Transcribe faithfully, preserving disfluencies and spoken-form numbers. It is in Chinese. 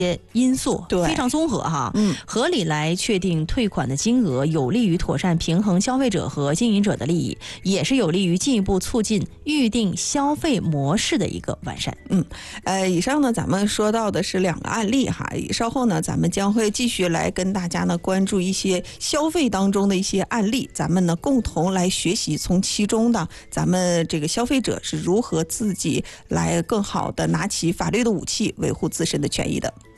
因素， 对， 非常综合哈， 嗯， 合理来确定退款的金额，有利于妥善平衡消费者和经营者的利益，也是有利于进一步促进预定消费模式的一个完善。 嗯，呃，以上呢咱们说到的是两个案例哈，稍后呢咱们将会继续来跟大家呢关注一些消费当中的一些案例，咱们呢共同来学习从其中呢咱们这个消费者是如何自己来更好的拿起法律的武器维护自身的权益的。